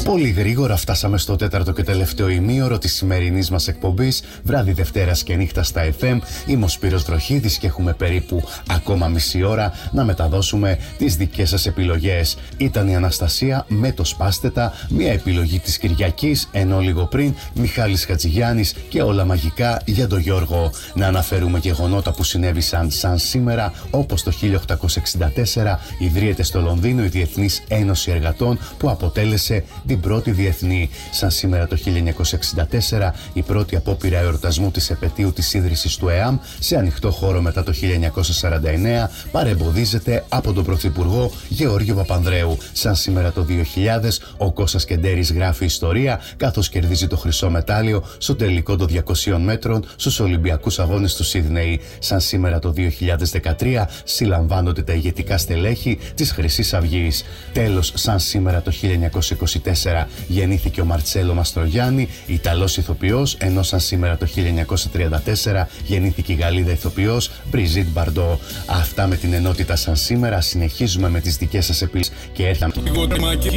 Πολύ γρήγορα φτάσαμε στο τέταρτο και τελευταίο ημίωρο της σημερινής μας εκπομπής, βράδυ Δευτέρας και νύχτα στα FM. Είμαι ο Σπύρος Βροχίδης και έχουμε περίπου ακόμα μισή ώρα να μεταδώσουμε τις δικές σας επιλογές. Ήταν η Αναστασία με το Σπάστετα, μια επιλογή της Κυριακής, ενώ λίγο πριν Μιχάλης Χατζηγιάννης και όλα μαγικά για τον Γιώργο. Να αναφέρουμε γεγονότα που συνέβησαν σαν σήμερα, όπως το 1864 ιδρύεται στο Λονδίνο η Διεθνής Ένωση Εργατών, που αποτέλεσε την πρώτη διεθνή. Σαν σήμερα το 1964 η πρώτη απόπειρα εορτασμού της επετείου της ίδρυσης του ΕΑΜ σε ανοιχτό χώρο μετά το 1949 παρεμποδίζεται από τον Πρωθυπουργό Γεώργιο Παπανδρέου. Σαν σήμερα το 2000 ο Κώστας Κεντέρης γράφει ιστορία, καθώς κερδίζει το χρυσό μετάλλιο στο τελικό των 200 μέτρων στους Ολυμπιακούς Αγώνες του Σίδνεϊ. Σαν σήμερα το 2013 συλλαμβάνονται τα ηγετικά στελέχη της Χρυσής Αυγής. Τέλος, σαν σήμερα το 1924 γεννήθηκε ο Μαρτσέλο Μαστρογιάννη, Ιταλός ηθοποιός, ενώ σαν σήμερα το 1934 γεννήθηκε η Γαλλίδα ηθοποιός Μπριζίτ Μπαρντό. Αυτά με την ενότητα σαν σήμερα. Συνεχίζουμε με τις δικές σας επιλογές και έρθαμε.